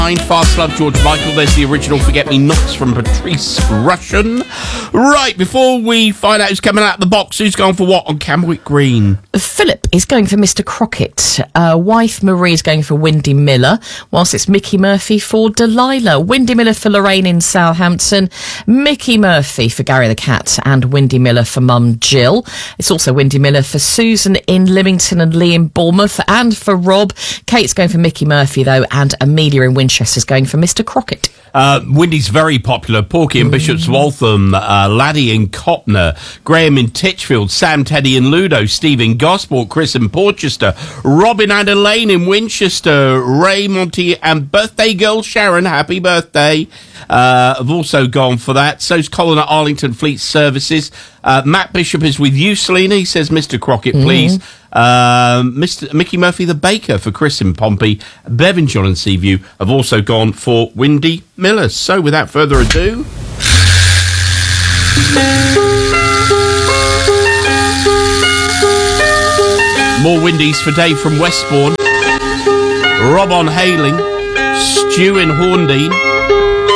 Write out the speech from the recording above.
Fast Love, George Michael. There's the original Forget Me Nots from Patrice Rushen. Right, before we find out who's coming out of the box, who's going for what on Camwick Green? Philip is going for Mr. Crockett. Wife Marie is going for Windy Miller, whilst it's Mickey Murphy for Delilah. Windy Miller for Lorraine in Southampton. Mickey Murphy for Gary the Cat and Windy Miller for Mum Jill. It's also Windy Miller for Susan in Lymington and Lee in Bournemouth, and for Rob. Kate's going for Mickey Murphy, though, and Amelia in Winchester's going for Mr. Crockett. Windy's very popular. Porky in Bishop's Waltham, Laddie in Copner, Graham in Titchfield, Sam, Teddy in Ludo, Steve in Gosport, Chris in Porchester, Robin and Elaine in Winchester, Ray, Monty and birthday girl Sharon, happy birthday. Have also gone for that. So's Colin at Arlington Fleet Services. Matt Bishop is with you, Selena. He says, Mr. Crockett, please. Mr. Mickey Murphy the Baker for Chris in Pompey. Bev and John and Seaview have also gone for Windy Miller. So without further ado, more Windies for Dave from Westbourne, Rob on Hayling, Stu in Horndine,